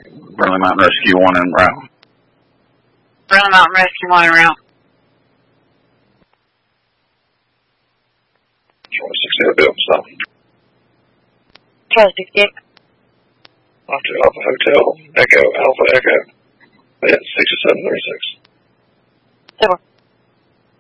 Burley Mountain Rescue 1 en route. Burley Mountain Rescue 1 en route. 26 Bill, stop. Charlie 68. Off to Alpha Hotel, Echo, Alpha Echo. At 6736. 7.